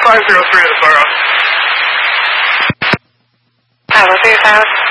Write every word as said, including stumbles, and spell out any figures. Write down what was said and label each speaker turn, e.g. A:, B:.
A: five zero three of the borough.
B: Hello, three thousand.